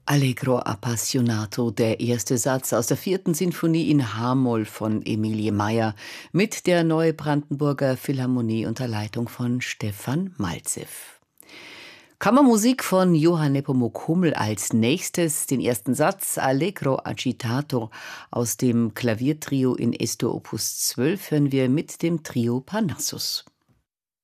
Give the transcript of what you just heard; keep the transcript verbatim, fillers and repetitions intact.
Allegro appassionato, der erste Satz aus der vierten Sinfonie in H-Moll von Emilie Meyer mit der Neubrandenburger Philharmonie unter Leitung von Stefan Malzew. Kammermusik von Johann Nepomuk Hummel als nächstes, den ersten Satz Allegro agitato aus dem Klaviertrio in Es-Dur Opus zwölf hören wir mit dem Trio Parnassus.